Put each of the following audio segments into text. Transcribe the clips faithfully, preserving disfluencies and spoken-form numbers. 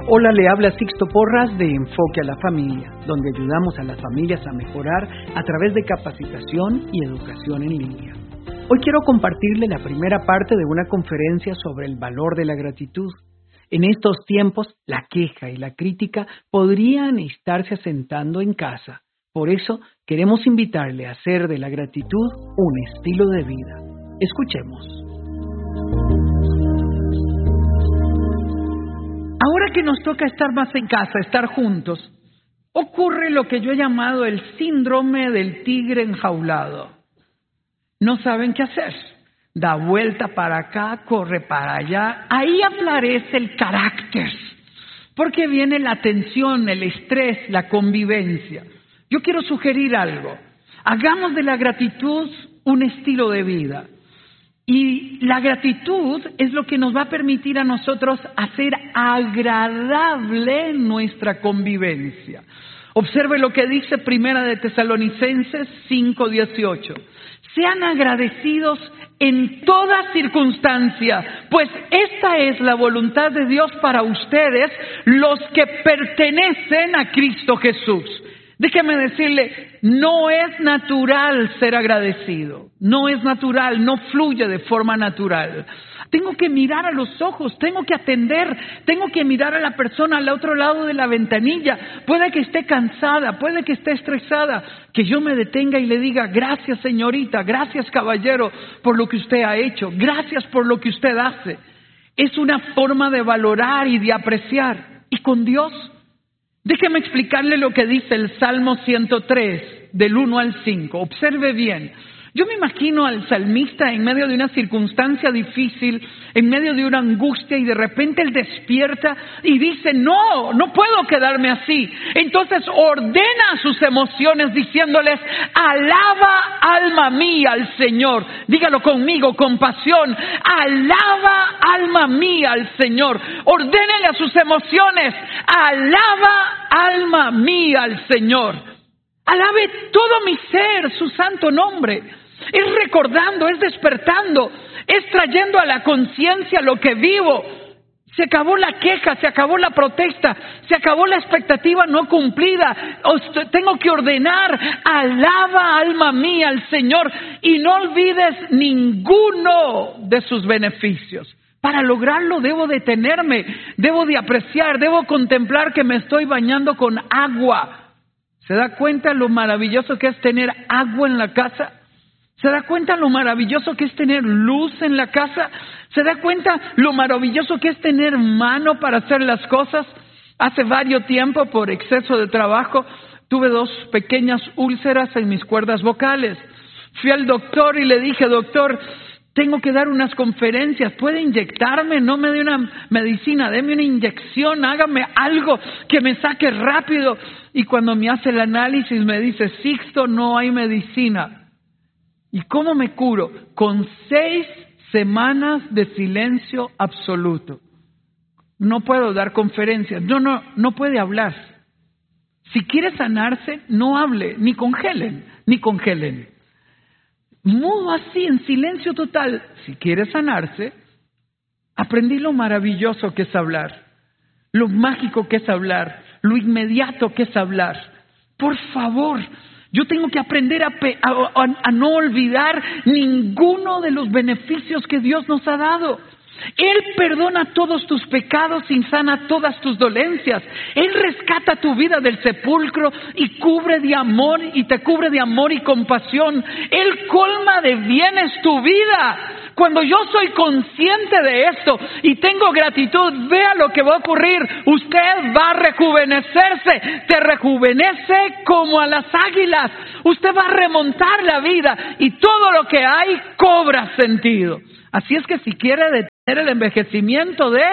Hola, le habla Sixto Porras de Enfoque a la Familia, donde ayudamos a las familias a mejorar a través de capacitación y educación en línea. Hoy quiero compartirle la primera parte de una conferencia sobre el valor de la gratitud. En estos tiempos, la queja y la crítica podrían estarse asentando en casa. Por eso, queremos invitarle a hacer de la gratitud un estilo de vida. Escuchemos. Ahora que nos toca estar más en casa, estar juntos, ocurre lo que yo he llamado el síndrome del tigre enjaulado. No saben qué hacer. Da vuelta para acá, corre para allá. Ahí aparece el carácter. Porque viene la tensión, el estrés, la convivencia. Yo quiero sugerir algo. Hagamos de la gratitud un estilo de vida. Y la gratitud es lo que nos va a permitir a nosotros hacer agradable nuestra convivencia. Observe lo que dice Primera de Tesalonicenses cinco dieciocho. Sean agradecidos en toda circunstancia, pues esta es la voluntad de Dios para ustedes, los que pertenecen a Cristo Jesús. Déjeme decirle, no es natural ser agradecido, no es natural, no fluye de forma natural. Tengo que mirar a los ojos, tengo que atender, tengo que mirar a la persona al otro lado de la ventanilla. Puede que esté cansada, puede que esté estresada, que yo me detenga y le diga, gracias señorita, gracias caballero por lo que usted ha hecho, gracias por lo que usted hace. Es una forma de valorar y de apreciar. ¿Y con Dios? Déjeme explicarle lo que dice el Salmo ciento tres, del uno al cinco. Observe bien. Yo me imagino al salmista en medio de una circunstancia difícil, en medio de una angustia, y de repente él despierta y dice, no, no puedo quedarme así. Entonces ordena sus emociones diciéndoles, alaba alma mía al Señor. Dígalo conmigo, con pasión. Alaba alma mía al Señor. Ordénele a sus emociones, alaba alma mía al Señor. Alabe todo mi ser su santo nombre. Es recordando, es despertando, es trayendo a la conciencia lo que vivo. Se acabó la queja, se acabó la protesta, se acabó la expectativa no cumplida. Tengo que ordenar, alaba alma mía al Señor y no olvides ninguno de sus beneficios. Para lograrlo debo detenerme, debo de apreciar, debo contemplar que me estoy bañando con agua. ¿Se da cuenta lo maravilloso que es tener agua en la casa? ¿Se da cuenta lo maravilloso que es tener luz en la casa? ¿Se da cuenta lo maravilloso que es tener mano para hacer las cosas? Hace varios tiempo, por exceso de trabajo, tuve dos pequeñas úlceras en mis cuerdas vocales. Fui al doctor y le dije, doctor, tengo que dar unas conferencias, ¿puede inyectarme? No me dé una medicina, déme una inyección, hágame algo que me saque rápido. Y cuando me hace el análisis me dice, Sixto, no hay medicina. ¿Y cómo me curo? Con seis semanas de silencio absoluto. No puedo dar conferencias, no, no, no puede hablar. Si quiere sanarse, no hable, ni congelen, ni congelen. Mudo así, en silencio total. Si quiere sanarse, aprendí lo maravilloso que es hablar, lo mágico que es hablar, lo inmediato que es hablar. Por favor, yo tengo que aprender a, pe- a, a, a no olvidar ninguno de los beneficios que Dios nos ha dado. Él perdona todos tus pecados y sana todas tus dolencias. Él rescata tu vida del sepulcro y cubre de amor y te cubre de amor y compasión. Él colma de bienes tu vida. Cuando yo soy consciente de esto y tengo gratitud, vea lo que va a ocurrir. Usted va a rejuvenecerse, te rejuvenece como a las águilas. Usted va a remontar la vida y todo lo que hay cobra sentido. Así es que si quiere detener el envejecimiento, de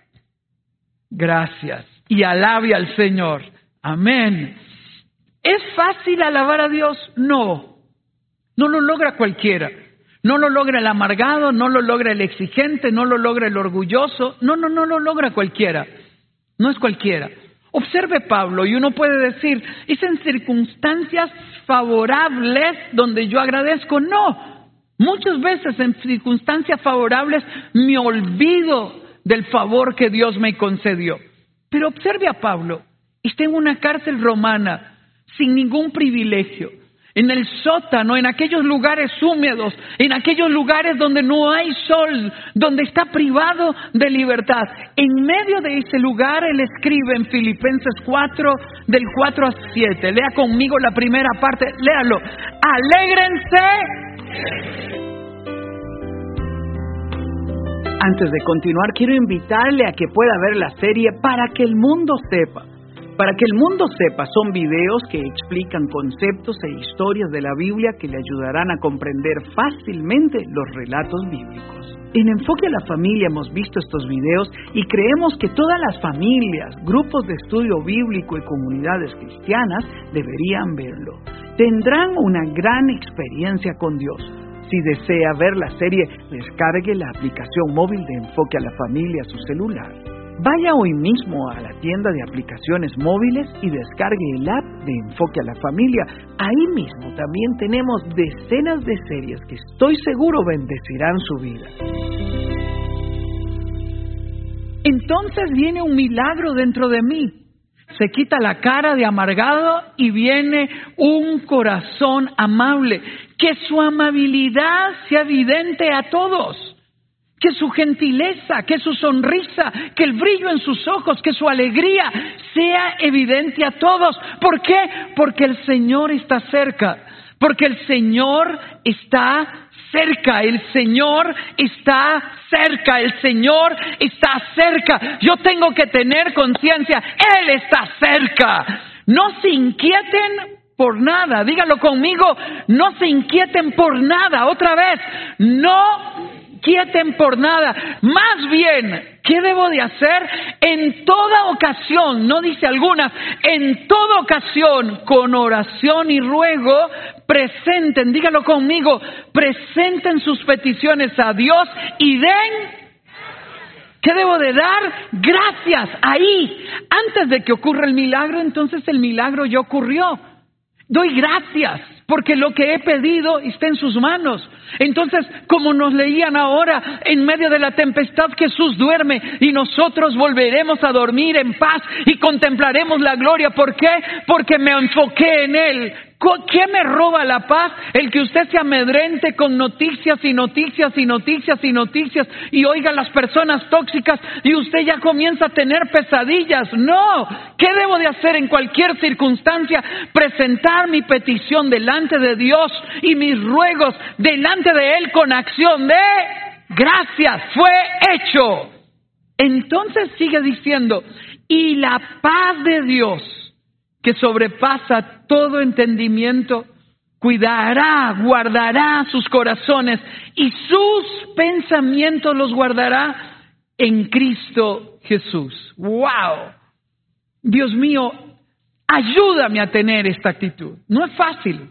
gracias y alabe al Señor. Amén. ¿Es fácil alabar a Dios? No. No lo logra cualquiera. No lo logra el amargado, no lo logra el exigente, no lo logra el orgulloso. No, no, no lo logra cualquiera. No es cualquiera. Observe Pablo y uno puede decir, es en circunstancias favorables donde yo agradezco. No. Muchas veces en circunstancias favorables me olvido del favor que Dios me concedió. Pero observe a Pablo, está en una cárcel romana, sin ningún privilegio, en el sótano, en aquellos lugares húmedos, en aquellos lugares donde no hay sol, donde está privado de libertad. En medio de ese lugar, él escribe en Filipenses cuatro, del cuatro al siete. Lea conmigo la primera parte, léalo. ¡Alégrense! Antes de continuar, quiero invitarle a que pueda ver la serie Para que el mundo sepa. Para que el mundo sepa, son videos que explican conceptos e historias de la Biblia que le ayudarán a comprender fácilmente los relatos bíblicos. En Enfoque a la Familia hemos visto estos videos y creemos que todas las familias, grupos de estudio bíblico y comunidades cristianas deberían verlo. Tendrán una gran experiencia con Dios. Si desea ver la serie, descargue la aplicación móvil de Enfoque a la Familia a su celular. Vaya hoy mismo a la tienda de aplicaciones móviles y descargue el app de Enfoque a la Familia. Ahí mismo también tenemos decenas de series que estoy seguro bendecirán su vida. Entonces viene un milagro dentro de mí. Se quita la cara de amargado y viene un corazón amable. Que su amabilidad sea evidente a todos. Que su gentileza, que su sonrisa, que el brillo en sus ojos, que su alegría sea evidente a todos. ¿Por qué? Porque el Señor está cerca. Porque el Señor está cerca. El Señor está cerca. El Señor está cerca. Yo tengo que tener conciencia. Él está cerca. No se inquieten por nada. Dígalo conmigo. No se inquieten por nada. Otra vez. No inquieten por nada. Más bien, ¿qué debo de hacer? En toda ocasión, no dice algunas, en toda ocasión, con oración y ruego, presenten, dígalo conmigo, presenten sus peticiones a Dios y den. ¿Qué debo de dar? Gracias. Ahí, antes de que ocurra el milagro, entonces el milagro ya ocurrió. Doy gracias, porque lo que he pedido está en sus manos. Entonces, como nos leían ahora, en medio de la tempestad Jesús duerme y nosotros volveremos a dormir en paz y contemplaremos la gloria. ¿Por qué? Porque me enfoqué en Él. ¿Qué me roba la paz? El que usted se amedrente con noticias y noticias y noticias y noticias y oiga a las personas tóxicas y usted ya comienza a tener pesadillas. No, ¿qué debo de hacer en cualquier circunstancia? Presentar mi petición delante de Dios y mis ruegos delante de Él con acción de gracias. Fue hecho. Entonces sigue diciendo, y la paz de Dios, que sobrepasa todo entendimiento, cuidará, guardará sus corazones y sus pensamientos los guardará en Cristo Jesús. ¡Wow! Dios mío, ayúdame a tener esta actitud. No es fácil.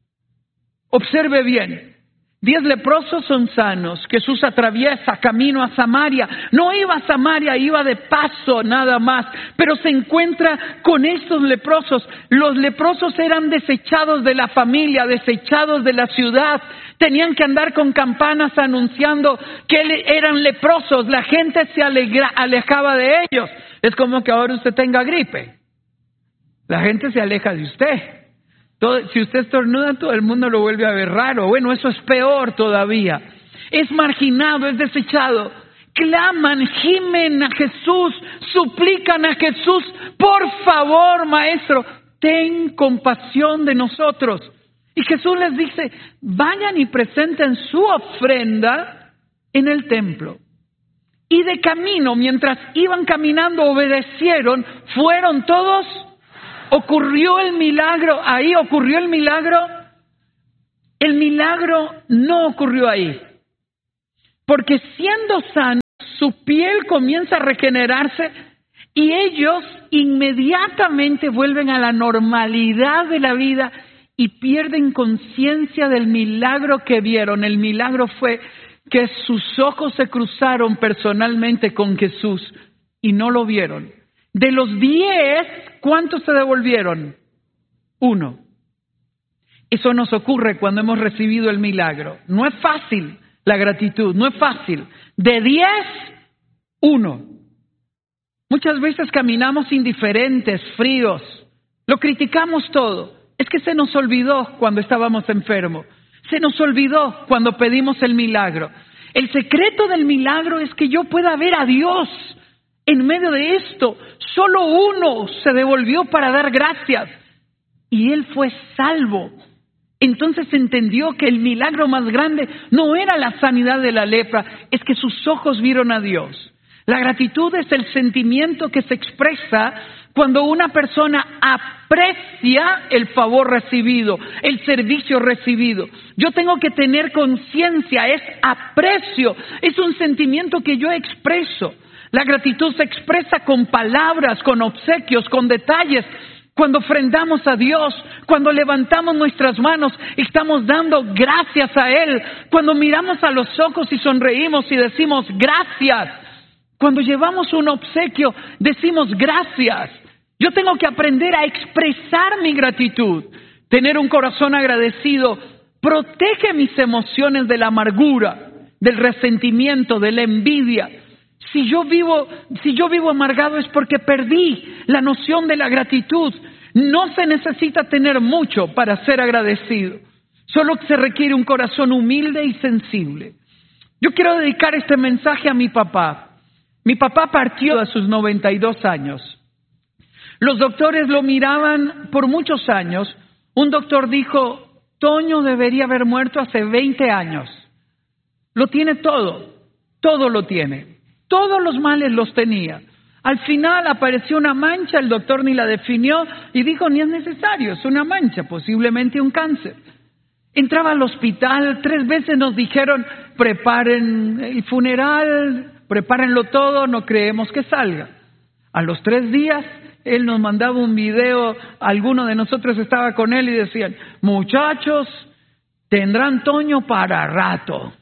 Observe bien. Diez leprosos son sanos. Jesús atraviesa camino a Samaria. No iba a Samaria, iba de paso nada más. Pero se encuentra con estos leprosos. Los leprosos eran desechados de la familia, desechados de la ciudad. Tenían que andar con campanas anunciando que eran leprosos. La gente se alegra, alejaba de ellos. Es como que ahora usted tenga gripe. La gente se aleja de usted. Todo, si usted estornuda, todo el mundo lo vuelve a ver raro. Bueno, eso es peor todavía. Es marginado, es desechado. Claman, gimen a Jesús, suplican a Jesús, por favor, Maestro, ten compasión de nosotros. Y Jesús les dice, vayan y presenten su ofrenda en el templo. Y de camino, mientras iban caminando, obedecieron, fueron todos. ¿Ocurrió el milagro ahí? ¿Ocurrió el milagro? El milagro no ocurrió ahí. Porque siendo sanos, su piel comienza a regenerarse y ellos inmediatamente vuelven a la normalidad de la vida y pierden conciencia del milagro que vieron. El milagro fue que sus ojos se cruzaron personalmente con Jesús y no lo vieron. De los diez, ¿cuántos se devolvieron? Uno. Eso nos ocurre cuando hemos recibido el milagro. No es fácil la gratitud, no es fácil. De diez, uno. Muchas veces caminamos indiferentes, fríos, lo criticamos todo. Es que se nos olvidó cuando estábamos enfermos, se nos olvidó cuando pedimos el milagro. El secreto del milagro es que yo pueda ver a Dios en medio de esto. Solo uno se devolvió para dar gracias y él fue salvo. Entonces entendió que el milagro más grande no era la sanidad de la lepra, es que sus ojos vieron a Dios. La gratitud es el sentimiento que se expresa cuando una persona aprecia el favor recibido, el servicio recibido. Yo tengo que tener conciencia, es aprecio, es un sentimiento que yo expreso. La gratitud se expresa con palabras, con obsequios, con detalles. Cuando ofrendamos a Dios, cuando levantamos nuestras manos, estamos dando gracias a Él. Cuando miramos a los ojos y sonreímos y decimos gracias. Cuando llevamos un obsequio, decimos gracias. Yo tengo que aprender a expresar mi gratitud. Tener un corazón agradecido protege mis emociones de la amargura, del resentimiento, de la envidia. Si yo vivo, si yo vivo amargado es porque perdí la noción de la gratitud. No se necesita tener mucho para ser agradecido. Solo se requiere un corazón humilde y sensible. Yo quiero dedicar este mensaje a mi papá. Mi papá partió a sus noventa y dos años. Los doctores lo miraban por muchos años. Un doctor dijo, Toño debería haber muerto hace veinte años. Lo tiene todo, todo lo tiene. Todos los males los tenía. Al final apareció una mancha, el doctor ni la definió y dijo, ni es necesario, es una mancha, posiblemente un cáncer. Entraba al hospital, tres veces nos dijeron, preparen el funeral, prepárenlo todo, no creemos que salga. A los tres días, él nos mandaba un video, alguno de nosotros estaba con él y decían, muchachos, tendrán Toño para rato.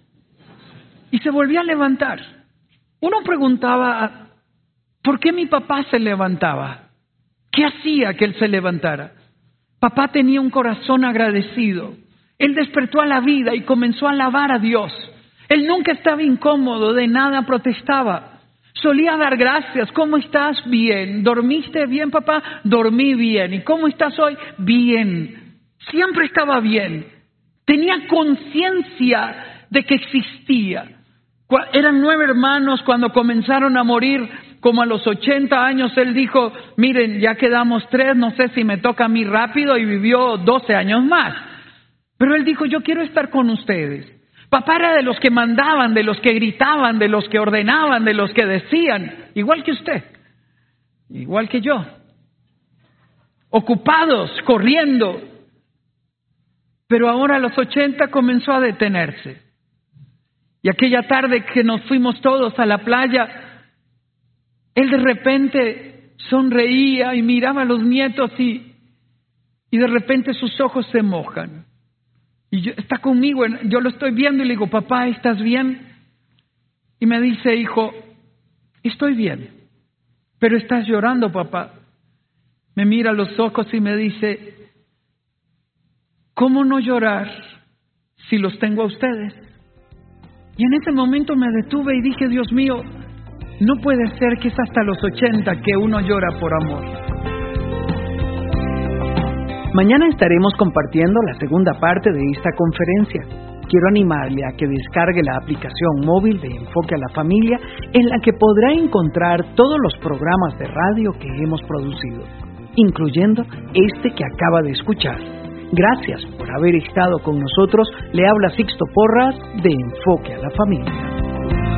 Y se volvía a levantar. Uno preguntaba, ¿por qué mi papá se levantaba? ¿Qué hacía que él se levantara? Papá tenía un corazón agradecido. Él despertó a la vida y comenzó a alabar a Dios. Él nunca estaba incómodo, de nada protestaba. Solía dar gracias. ¿Cómo estás? Bien. ¿Dormiste bien, papá? Dormí bien. ¿Y cómo estás hoy? Bien. Siempre estaba bien. Tenía conciencia de que existía. Eran nueve hermanos. Cuando comenzaron a morir, como a los ochenta años, él dijo, miren, ya quedamos tres, no sé si me toca a mí rápido, y vivió doce años más. Pero él dijo, yo quiero estar con ustedes. Papá era de los que mandaban, de los que gritaban, de los que ordenaban, de los que decían, igual que usted, igual que yo. Ocupados, corriendo. Pero ahora a los ochenta comenzó a detenerse. Y aquella tarde que nos fuimos todos a la playa, él de repente sonreía y miraba a los nietos y, y de repente sus ojos se mojan. Y yo, está conmigo, yo lo estoy viendo y le digo, papá, ¿estás bien? Y me dice, hijo, estoy bien, pero estás llorando, papá. Me mira a los ojos y me dice, ¿cómo no llorar si los tengo a ustedes? Y en ese momento me detuve y dije, Dios mío, no puede ser que es hasta los ochenta que uno llora por amor. Mañana estaremos compartiendo la segunda parte de esta conferencia. Quiero animarle a que descargue la aplicación móvil de Enfoque a la Familia, en la que podrá encontrar todos los programas de radio que hemos producido, incluyendo este que acaba de escuchar. Gracias por haber estado con nosotros. Le habla Sixto Porras de Enfoque a la Familia.